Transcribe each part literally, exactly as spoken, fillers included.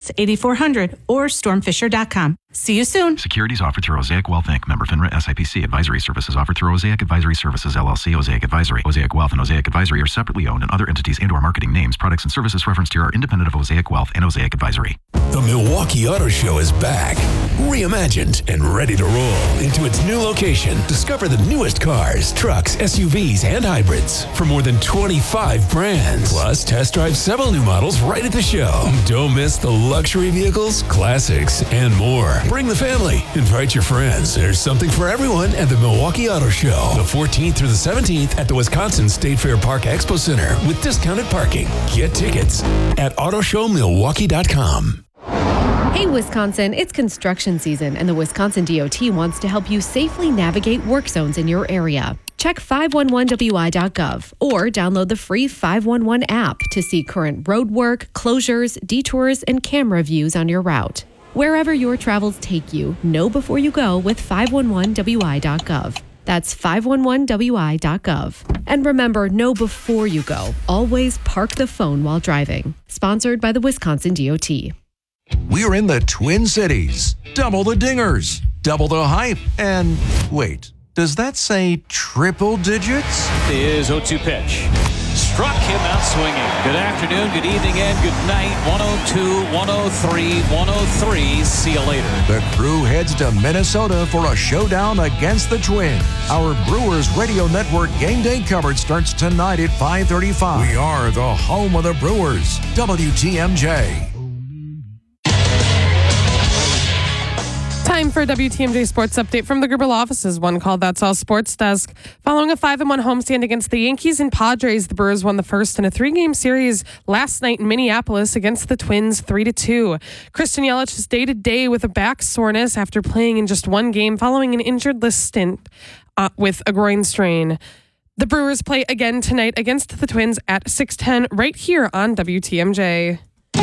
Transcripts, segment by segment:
six, eight four zero zero or storm fisher dot com. See you soon. Securities offered through Osaic Wealth Incorporated. Member FINRA S I P C. Advisory services offered through Osaic Advisory Services L L C. Osaic Advisory. Osaic Wealth and Osaic Advisory are separately owned, and other entities and or marketing names, products, and services referenced here are independent of Osaic Wealth and Osaic Advisory. The Milwaukee Auto Show is back, reimagined and ready to roll into its new location. Discover the newest cars, trucks, S U Vs, and hybrids from more than twenty-five brands. Plus, test drive several new models right at the show. Don't miss the luxury vehicles, classics, and more. Bring the family. Invite your friends. There's something for everyone at the Milwaukee Auto Show. The fourteenth through the seventeenth at the Wisconsin State Fair Park Expo Center with discounted parking. Get tickets at auto show milwaukee dot com. Hey Wisconsin, it's construction season and the Wisconsin D O T wants to help you safely navigate work zones in your area. Check five one one W I dot gov or download the free five one one app to see current road work, closures, detours, and camera views on your route. Wherever your travels take you, know before you go with five one one W I dot gov. That's five one one W I dot gov. And remember, know before you go. Always park the phone while driving. Sponsored by the Wisconsin D O T. We're in the Twin Cities. Double the dingers, double the hype, and wait, does that say triple digits? Is oh two pitch. Struck him out swinging. Good afternoon, good evening, and good night. one oh two, one oh three, one oh three. See you later. The crew heads to Minnesota for a showdown against the Twins. Our Brewers Radio Network game day coverage starts tonight at five thirty-five. We are the home of the Brewers. W T M J. Time for a W T M J Sports Update from the Gerber Law Office's One Call That's All Sports Desk. Following a five and one homestand against the Yankees and Padres, the Brewers won the first in a three-game series last night in Minneapolis against the Twins three to two. Christian Yelich is day-to-day with a back soreness after playing in just one game following an injured list stint uh, with a groin strain. The Brewers play again tonight against the Twins at six ten right here on W T M J.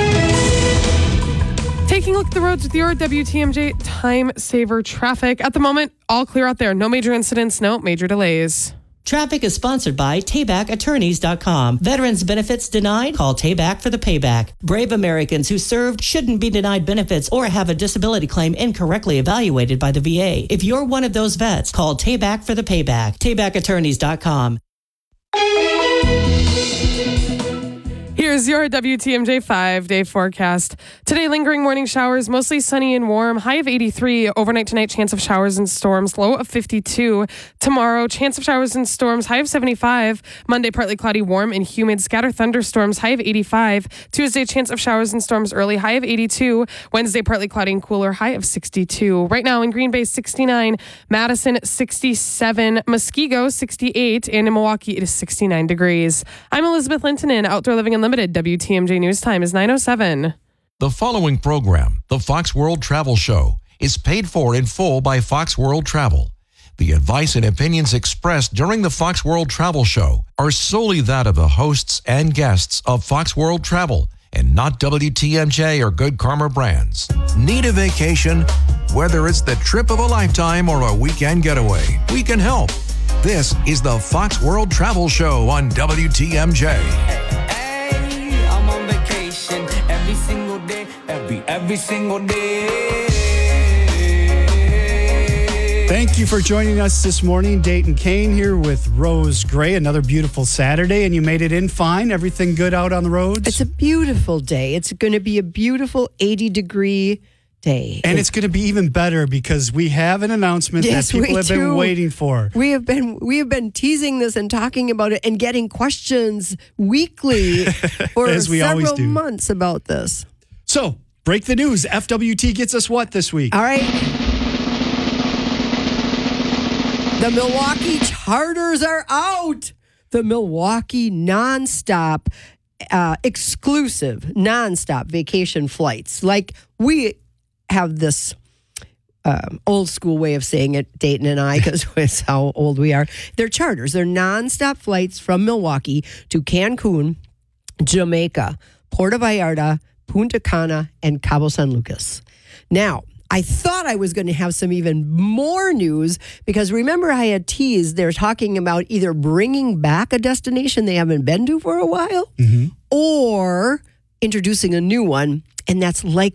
Taking a look at the roads with your W T M J Time Saver traffic. At the moment, all clear out there. No major incidents, no major delays. Traffic is sponsored by Tayback Attorneys dot com. Veterans benefits denied? Call Tayback for the payback. Brave Americans who served shouldn't be denied benefits or have a disability claim incorrectly evaluated by the V A. If you're one of those vets, call Tayback for the payback. Tayback Attorneys dot com. Here's your W T M J five-day forecast. Today, lingering morning showers, mostly sunny and warm. High of eighty-three. Overnight tonight, chance of showers and storms. Low of fifty-two. Tomorrow, chance of showers and storms. High of seventy-five. Monday, partly cloudy, warm and humid. Scatter thunderstorms. High of eighty-five. Tuesday, chance of showers and storms early. High of eighty-two. Wednesday, partly cloudy and cooler. High of sixty-two. Right now in Green Bay, sixty-nine. Madison, sixty-seven. Muskego, sixty-eight. And in Milwaukee, it is sixty-nine degrees. I'm Elizabeth Lintonen, Outdoor Living Unlimited. W T M J News Time is nine oh seven. The following program, the Fox World Travel Show, is paid for in full by Fox World Travel. The advice and opinions expressed during the Fox World Travel Show are solely that of the hosts and guests of Fox World Travel and not W T M J or Good Karma brands. Need a vacation? Whether it's the trip of a lifetime or a weekend getaway, we can help. This is the Fox World Travel Show on W T M J. Every single day, every, every single day. Thank you for joining us this morning. Dayton Kane here with Rose Gray. Another beautiful Saturday, and you made it in fine. Everything good out on the roads? It's a beautiful day. It's going to be a beautiful eighty-degree day. And it's going to be even better because we have an announcement yes, that people have do. been waiting for. We have been we have been teasing this and talking about it and getting questions weekly for As we several always do. months about this. So, break the news. F W T gets us what this week? All right. The Milwaukee charters are out. The Milwaukee nonstop, uh, exclusive nonstop vacation flights. Like we have this um, old school way of saying it, Dayton and I, because it's how old we are. They're charters. They're nonstop flights from Milwaukee to Cancun, Jamaica, Puerto Vallarta, Punta Cana, and Cabo San Lucas. Now, I thought I was going to have some even more news because remember I had teased they're talking about either bringing back a destination they haven't been to for a while mm-hmm. or introducing a new one, and that's Lake